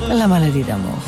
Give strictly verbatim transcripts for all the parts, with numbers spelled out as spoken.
La maladie d'amour.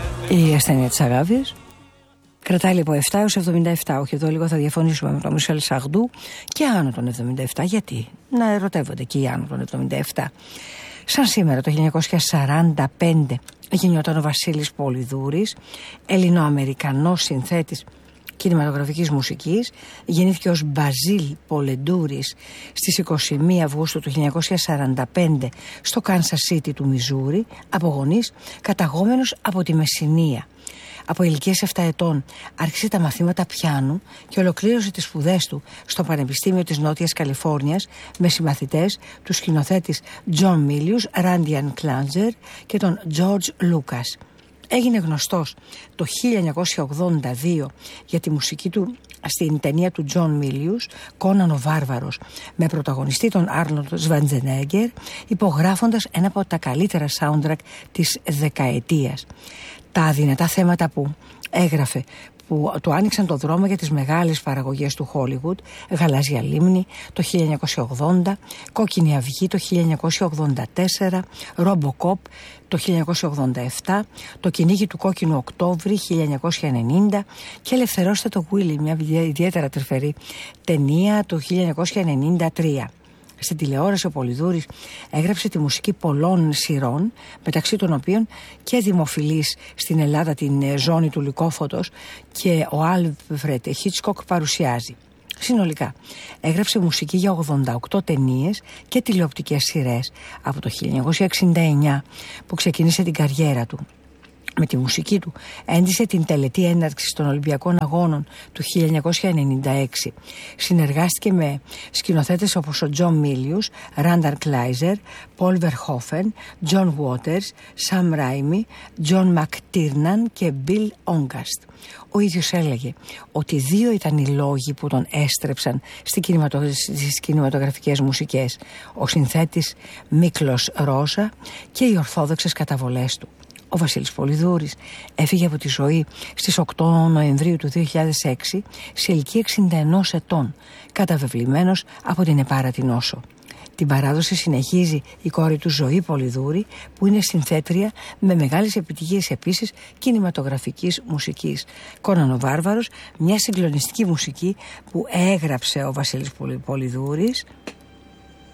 Η ασθένεια της αγάπης κρατάει λοιπόν επτά έως εβδομήντα επτά. Όχι, εδώ λίγο θα διαφωνήσουμε με τον Μισελ Σαρντού. Και άνω των εβδομήντα επτά. Γιατί να ερωτεύονται και οι άνω των εβδομήντα επτά. Σαν σήμερα το χίλια εννιακόσια σαράντα πέντε γεννιόταν ο Βασίλης Πολυδούρης, Ελληνοαμερικανός συνθέτης κινηματογραφικής μουσικής. Γεννήθηκε ως Μπαζίλ Πολεντούρης στις είκοσι μία Αυγούστου του χίλια εννιακόσια σαράντα πέντε στο Κάνσας Σίτι του Μιζούρι, από γονείς καταγόμενος από τη Μεσσηνία. Από ηλικίας επτά ετών άρχισε τα μαθήματα πιάνου και ολοκλήρωσε τις σπουδές του στο Πανεπιστήμιο της Νότιας Καλιφόρνιας με συμμαθητές τους σκηνοθέτης Τζον Μίλιους, Ράντιαν Κλάντζερ και τον Τζορτζ Λούκας. Έγινε γνωστός το χίλια εννιακόσια ογδόντα δύο για τη μουσική του στην ταινία του Τζον Μίλιους, Κόναν ο Βάρβαρος, με πρωταγωνιστή τον Άρνολντ Σβαντζενέγκερ, υπογράφοντας ένα από τα καλύτερα soundtrack της δεκαετίας. Τα δυνατά θέματα που έγραφε, που του άνοιξαν το δρόμο για τις μεγάλες παραγωγές του Hollywood, Γαλάζια Λίμνη το χίλια εννιακόσια ογδόντα, Κόκκινη Αυγή το χίλια εννιακόσια ογδόντα τέσσερα, Robocop το χίλια εννιακόσια ογδόντα επτά, Το Κυνήγι του Κόκκινου Οκτώβρη χίλια εννιακόσια ενενήντα και Ελευθερώστε το Willy, μια ιδιαίτερα τρυφερή ταινία του χίλια εννιακόσια ενενήντα τρία. Στην τηλεόραση ο Πολυδούρης έγραψε τη μουσική πολλών σειρών, μεταξύ των οποίων και δημοφιλής στην Ελλάδα την Ζώνη του Λυκόφωτος και ο Άλφρεντ Χίτσκοκ παρουσιάζει. Συνολικά έγραψε μουσική για ογδόντα οκτώ ταινίες και τηλεοπτικές σειρές από το χίλια εννιακόσια εξήντα εννιά που ξεκίνησε την καριέρα του. Με τη μουσική του έντισε την τελετή έναρξης των Ολυμπιακών Αγώνων του χίλια εννιακόσια ενενήντα έξι. Συνεργάστηκε με σκηνοθέτες όπως ο Τζον Μίλιους, Ράνταλ Κλάιζερ, Πολ Βερχόφεν, Τζον Βότερς, Σαμ Ράιμι, Τζον Μακτίρναν και Μπιλ Όγκαστ. Ο ίδιος έλεγε ότι δύο ήταν οι λόγοι που τον έστρεψαν στις κινηματογραφικές μουσικές: ο συνθέτης Μίκλος Ρόζα και οι ορθόδοξες καταβολές του. Ο Βασίλης Πολυδούρης έφυγε από τη ζωή στις οκτώ Νοεμβρίου του δύο χιλιάδες έξι σε ηλικία εξήντα ενός ετών, καταβεβλημένος από την επάρατη νόσο. Την παράδοση συνεχίζει η κόρη του Ζωή Πολυδούρη, που είναι συνθέτρια με μεγάλες επιτυχίες επίσης κινηματογραφικής μουσικής. Κόναν ο Βάρβαρος, μια συγκλονιστική μουσική που έγραψε ο Βασίλης Πολυδούρης